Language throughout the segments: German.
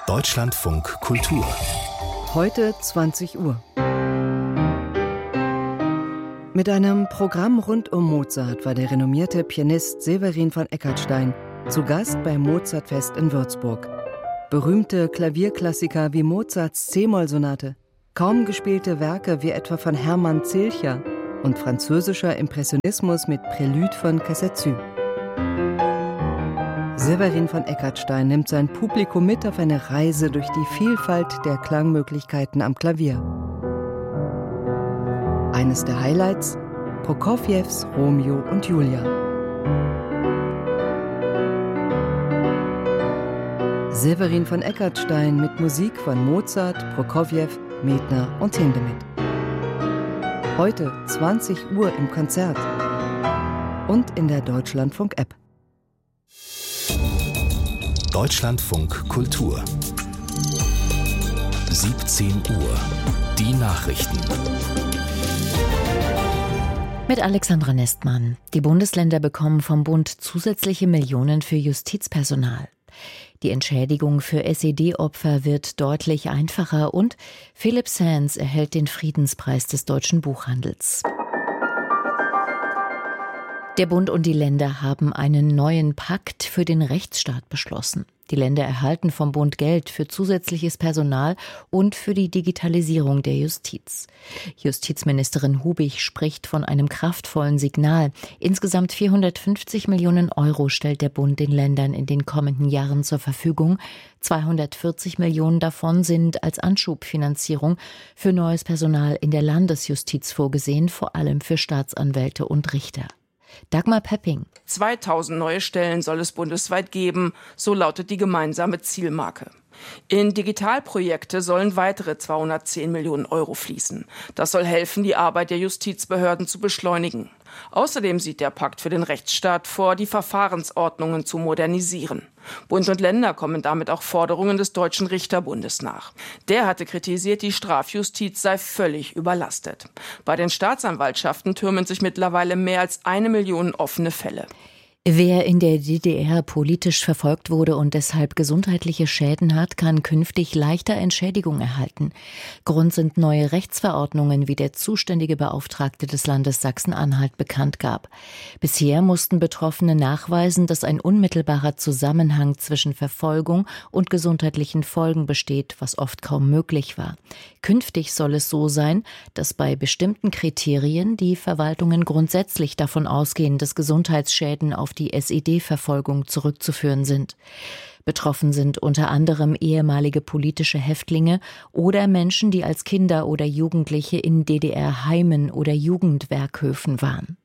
Deutschlandfunk Kultur. Heute 20 Uhr. Mit einem Programm rund um Mozart war der renommierte Pianist Severin von Eckartstein zu Gast beim Mozartfest in Würzburg. Berühmte Klavierklassiker wie Mozarts C-Moll-Sonate, kaum gespielte Werke wie etwa von Hermann Zilcher und französischer Impressionismus mit Prélude von Casazu. Severin von Eckartstein nimmt sein Publikum mit auf eine Reise durch die Vielfalt der Klangmöglichkeiten am Klavier. Eines der Highlights: Prokofjews Romeo und Julia. Severin von Eckartstein mit Musik von Mozart, Prokofjew, Medtner und Hindemith. Heute 20 Uhr im Konzert und in der Deutschlandfunk-App. Deutschlandfunk Kultur. 17 Uhr. Die Nachrichten. Mit Alexandra Nestmann. Die Bundesländer bekommen vom Bund zusätzliche Millionen für Justizpersonal. Die Entschädigung für SED-Opfer wird deutlich einfacher und Philipp Sands erhält den Friedenspreis des deutschen Buchhandels. Der Bund und die Länder haben einen neuen Pakt für den Rechtsstaat beschlossen. Die Länder erhalten vom Bund Geld für zusätzliches Personal und für die Digitalisierung der Justiz. Justizministerin Hubig spricht von einem kraftvollen Signal. Insgesamt 450 Millionen Euro stellt der Bund den Ländern in den kommenden Jahren zur Verfügung. 240 Millionen davon sind als Anschubfinanzierung für neues Personal in der Landesjustiz vorgesehen, vor allem für Staatsanwälte und Richter. Dagmar Pepping. 2000 neue Stellen soll es bundesweit geben, so lautet die gemeinsame Zielmarke. In Digitalprojekte sollen weitere 210 Millionen Euro fließen. Das soll helfen, die Arbeit der Justizbehörden zu beschleunigen. Außerdem sieht der Pakt für den Rechtsstaat vor, die Verfahrensordnungen zu modernisieren. Bund und Länder kommen damit auch Forderungen des Deutschen Richterbundes nach. Der hatte kritisiert, die Strafjustiz sei völlig überlastet. Bei den Staatsanwaltschaften türmen sich mittlerweile mehr als 1 Million offene Fälle. Wer in der DDR politisch verfolgt wurde und deshalb gesundheitliche Schäden hat, kann künftig leichter Entschädigung erhalten. Grund sind neue Rechtsverordnungen, wie der zuständige Beauftragte des Landes Sachsen-Anhalt bekannt gab. Bisher mussten Betroffene nachweisen, dass ein unmittelbarer Zusammenhang zwischen Verfolgung und gesundheitlichen Folgen besteht, was oft kaum möglich war. Künftig soll es so sein, dass bei bestimmten Kriterien die Verwaltungen grundsätzlich davon ausgehen, dass Gesundheitsschäden auf die SED-Verfolgung zurückzuführen sind. Betroffen sind unter anderem ehemalige politische Häftlinge oder Menschen, die als Kinder oder Jugendliche in DDR-Heimen oder Jugendwerkhöfen waren.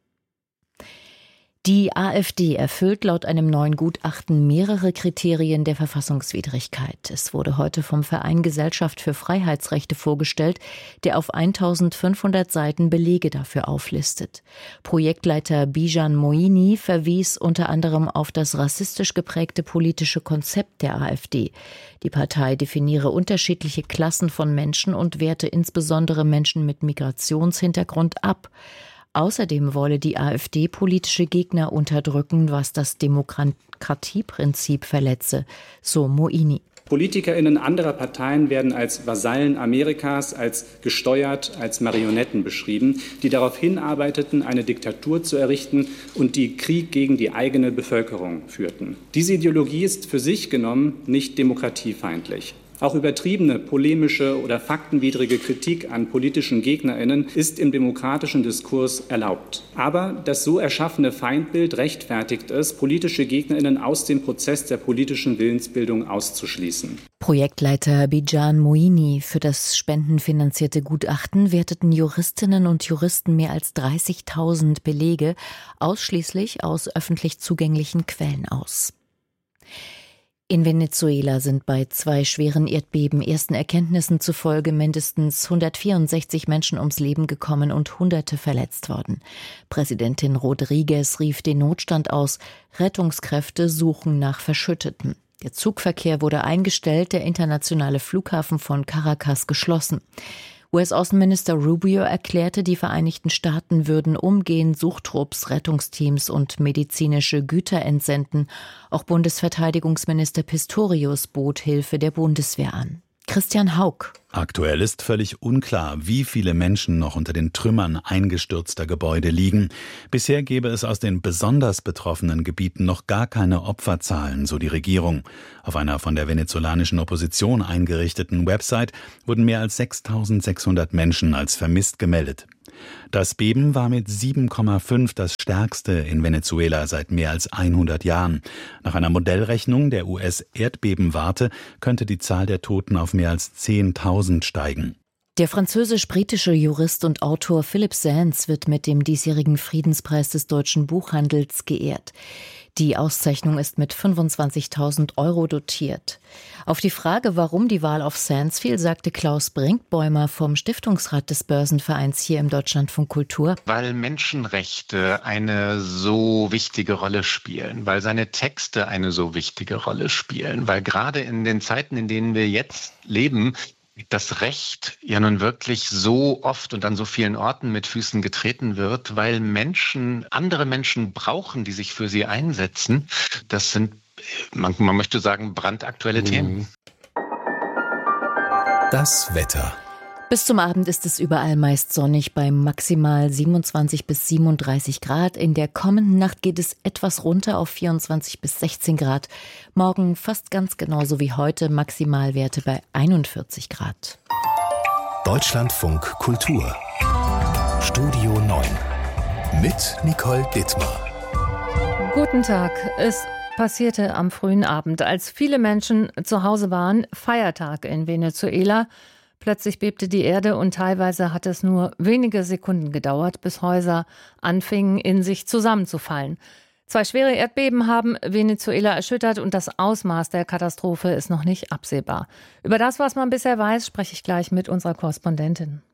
Die AfD erfüllt laut einem neuen Gutachten mehrere Kriterien der Verfassungswidrigkeit. Es wurde heute vom Verein Gesellschaft für Freiheitsrechte vorgestellt, der auf 1500 Seiten Belege dafür auflistet. Projektleiter Bijan Moini verwies unter anderem auf das rassistisch geprägte politische Konzept der AfD. Die Partei definiere unterschiedliche Klassen von Menschen und werte insbesondere Menschen mit Migrationshintergrund ab. Außerdem wolle die AfD politische Gegner unterdrücken, was das Demokratieprinzip verletze, so Moini. PolitikerInnen anderer Parteien werden als Vasallen Amerikas, als gesteuert, als Marionetten beschrieben, die darauf hinarbeiteten, eine Diktatur zu errichten und die Krieg gegen die eigene Bevölkerung führten. Diese Ideologie ist für sich genommen nicht demokratiefeindlich. Auch übertriebene, polemische oder faktenwidrige Kritik an politischen GegnerInnen ist im demokratischen Diskurs erlaubt. Aber das so erschaffene Feindbild rechtfertigt es, politische GegnerInnen aus dem Prozess der politischen Willensbildung auszuschließen. Projektleiter Bijan Moini. Für das spendenfinanzierte Gutachten werteten Juristinnen und Juristen mehr als 30.000 Belege ausschließlich aus öffentlich zugänglichen Quellen aus. In Venezuela sind bei 2 schweren Erdbeben ersten Erkenntnissen zufolge mindestens 164 Menschen ums Leben gekommen und Hunderte verletzt worden. Präsidentin Rodriguez rief den Notstand aus. Rettungskräfte suchen nach Verschütteten. Der Zugverkehr wurde eingestellt, der internationale Flughafen von Caracas geschlossen. US-Außenminister Rubio erklärte, die Vereinigten Staaten würden umgehend Suchtrupps, Rettungsteams und medizinische Güter entsenden. Auch Bundesverteidigungsminister Pistorius bot Hilfe der Bundeswehr an. Christian Hauck. Aktuell ist völlig unklar, wie viele Menschen noch unter den Trümmern eingestürzter Gebäude liegen. Bisher gäbe es aus den besonders betroffenen Gebieten noch gar keine Opferzahlen, so die Regierung. Auf einer von der venezolanischen Opposition eingerichteten Website wurden mehr als 6.600 Menschen als vermisst gemeldet. Das Beben war mit 7,5 das stärkste in Venezuela seit mehr als 100 Jahren. Nach einer Modellrechnung der US-Erdbebenwarte könnte die Zahl der Toten auf mehr als 10.000 steigen. Der französisch-britische Jurist und Autor Philippe Sands wird mit dem diesjährigen Friedenspreis des deutschen Buchhandels geehrt. Die Auszeichnung ist mit 25.000 € dotiert. Auf die Frage, warum die Wahl auf Sands fiel, sagte Klaus Brinkbäumer vom Stiftungsrat des Börsenvereins hier im Deutschlandfunk Kultur. Weil Menschenrechte eine so wichtige Rolle spielen, weil seine Texte eine so wichtige Rolle spielen, weil gerade in den Zeiten, in denen wir jetzt leben, das Recht ja nun wirklich so oft und an so vielen Orten mit Füßen getreten wird, weil Menschen andere Menschen brauchen, die sich für sie einsetzen. Das sind, man möchte sagen, brandaktuelle Themen. Das Wetter. Bis zum Abend ist es überall meist sonnig bei maximal 27 bis 37 Grad. In der kommenden Nacht geht es etwas runter auf 24 bis 16 Grad. Morgen fast ganz genauso wie heute, Maximalwerte bei 41 Grad. Deutschlandfunk Kultur. Studio 9. Mit Nicole Dittmar. Guten Tag. Es passierte am frühen Abend, als viele Menschen zu Hause waren, Feiertag in Venezuela. Plötzlich bebte die Erde und teilweise hat es nur wenige Sekunden gedauert, bis Häuser anfingen, in sich zusammenzufallen. 2 schwere Erdbeben haben Venezuela erschüttert und das Ausmaß der Katastrophe ist noch nicht absehbar. Über das, was man bisher weiß, spreche ich gleich mit unserer Korrespondentin.